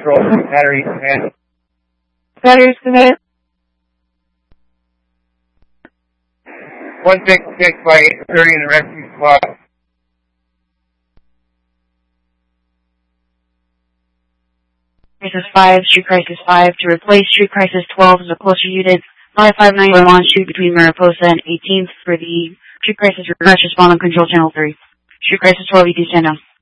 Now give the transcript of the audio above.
Control, battery command. Batteries command. 166 by 830 in the rescue squad. Crisis 5, Street Crisis 5, to replace Street Crisis 12 as a closer unit. 559 will launch shoot between Mariposa and 18th for the Street Crisis Rush Respond on Control Channel 3. Street Crisis 12, ET stand down.